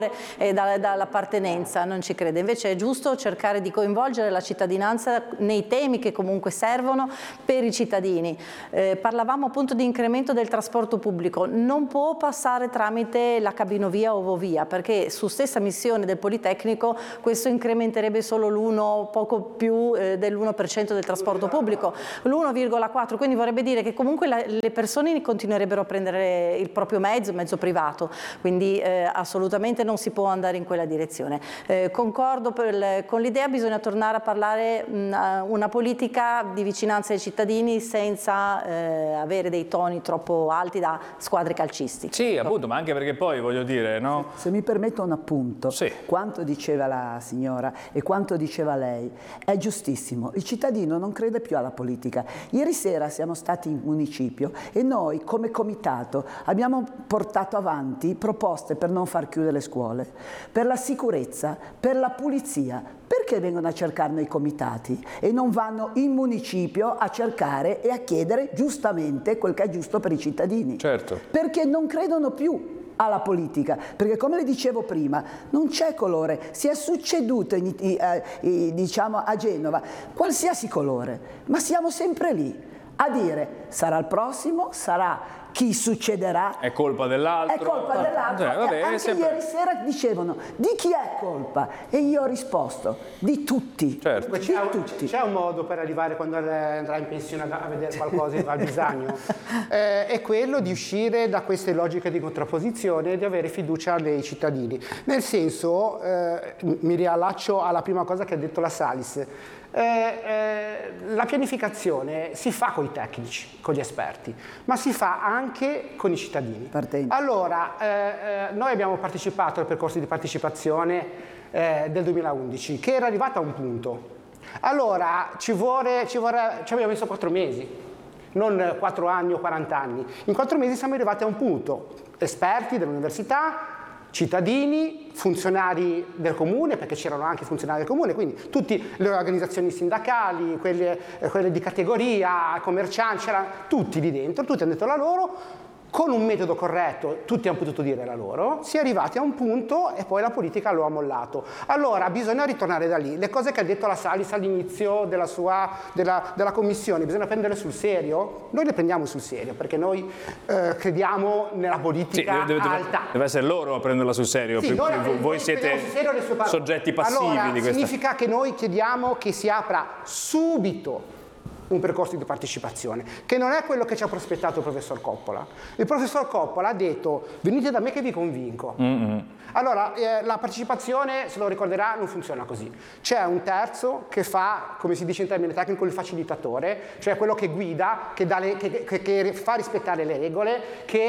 e dall'appartenenza, non ci crede. Invece è giusto cercare di coinvolgere la cittadinanza nei temi che comunque servono per i cittadini. Parlavamo appunto di incremento del trasporto pubblico, non può passare tramite la cabinovia o Ovovia, perché su stessa missione del Politecnico questo incrementerebbe solo poco più dell'1% del trasporto pubblico, l'1,4, quindi vorrebbe dire che comunque le persone continuerebbero a prendere il proprio mezzo privato, quindi assolutamente non si può andare in quella direzione. Concordo con l'idea, bisogna tornare a parlare una politica di vicinanza ai cittadini senza avere dei toni troppo alti da squadre calcistiche. Sì, appunto, ma anche perché poi voglio dire, no? Se mi permetto un appunto, sì. Quanto diceva la signora e quanto diceva lei è giustissimo. Il cittadino non crede più alla politica. Ieri sera siamo stati in municipio e noi come comitato abbiamo portato avanti proposte per non far chiudere le scuole, per la sicurezza, per la pulizia. Perché vengono a cercarne i comitati e non vanno in municipio a cercare e a chiedere giustamente quel che è giusto per i cittadini? Certo. Perché non credono più alla politica, perché come le dicevo prima non c'è colore, si è succeduto diciamo a Genova qualsiasi colore, ma siamo sempre lì a dire sarà il prossimo, sarà chi succederà, è colpa dell'altro. È colpa dell'altro. Vabbè, anche sempre... ieri sera dicevano di chi è colpa e io ho risposto di tutti. Certo. C'è un modo per arrivare quando andrà in pensione a vedere qualcosa in Val Bisagno, è quello di uscire da queste logiche di contrapposizione e di avere fiducia nei cittadini. Nel senso, mi riallaccio alla prima cosa che ha detto la Salis. La pianificazione si fa con i tecnici, con gli esperti, ma si fa anche con i cittadini. Allora, noi abbiamo partecipato al percorso di partecipazione del 2011, che era arrivato a un punto. Allora, ci abbiamo messo 4 mesi, non 4 anni o 40 anni. In 4 mesi siamo arrivati a un punto. Esperti dell'università, cittadini, funzionari del comune, perché c'erano anche funzionari del comune, quindi tutte le organizzazioni sindacali, quelle di categoria, commercianti, c'erano tutti lì dentro, tutti hanno detto la loro, con un metodo corretto tutti hanno potuto dire la loro, si è arrivati a un punto e poi la politica lo ha mollato. Allora bisogna ritornare da lì. Le cose che ha detto la Salis all'inizio della commissione, bisogna prenderle sul serio? Noi le prendiamo sul serio perché noi crediamo nella politica alta. Deve essere loro a prenderla sul serio, sì, voi siete soggetti passivi allora, di questa. Significa che noi chiediamo che si apra subito un percorso di partecipazione, che non è quello che ci ha prospettato il professor Coppola. Il professor Coppola ha detto venite da me che vi convinco. Allora, la partecipazione, se lo ricorderà, non funziona così. C'è un terzo che fa, come si dice in termine tecnico, il facilitatore, cioè quello che guida, che fa rispettare le regole,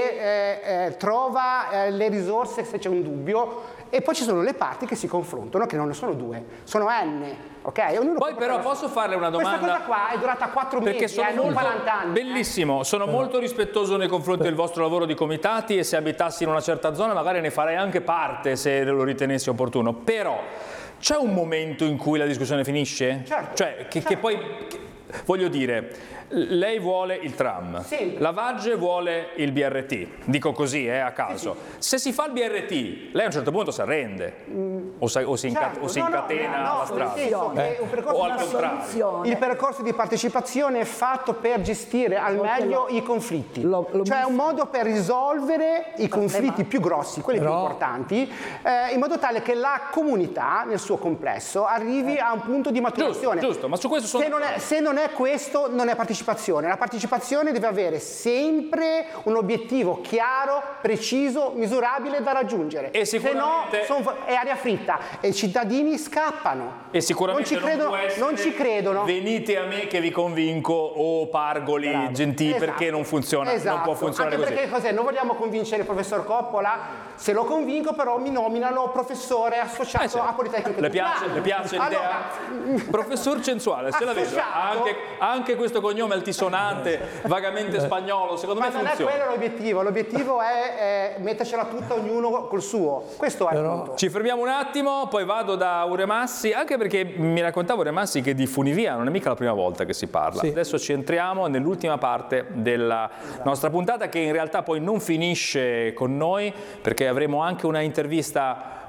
che trova le risorse se c'è un dubbio, e poi ci sono le parti che si confrontano, che non ne sono 2, sono N. Okay? Poi però posso farle una domanda? Questa cosa qua è durata 4 mesi, non 40 anni. Bellissimo, sono molto rispettoso nei confronti del vostro lavoro di comitati e se abitassi in una certa zona magari ne farei anche parte se lo ritenessi opportuno, però c'è un momento in cui la discussione finisce? Certo. Cioè, che poi... Voglio dire, lei vuole il tram, la Vagge vuole il BRT, dico così a caso. Se si fa il BRT, lei a un certo punto si arrende o si incatena alla strada, o al contrario. Il percorso di partecipazione è fatto per gestire al meglio i conflitti, cioè è un modo per risolvere i conflitti più grossi, quelli più importanti, in modo tale che la comunità nel suo complesso arrivi a un punto di maturazione. Giusto, ma su questo sono... Se non è questo, non è partecipazione. La partecipazione deve avere sempre un obiettivo chiaro, preciso, misurabile da raggiungere. E sicuramente... Se no è aria fritta e i cittadini scappano. E sicuramente non ci credono. Venite a me che vi convinco o Pargoli, Gentili, perché non funziona, non può funzionare anche così. Perché cos'è? Non vogliamo convincere il professor Coppola, se lo convinco però mi nominano professore associato a Politecnico. Le piace l'idea? Allora, professor Censuale, se la vedo, anche questo cognome altisonante, vagamente spagnolo, secondo me funziona. Ma non è quello l'obiettivo è mettercela tutta ognuno col suo, questo è il punto. Ci fermiamo un attimo, poi vado da Uremassi, anche perché mi raccontava Uremassi che di funivia non è mica la prima volta che si parla. Sì. Adesso ci entriamo nell'ultima parte della nostra puntata, che in realtà poi non finisce con noi, perché avremo anche una intervista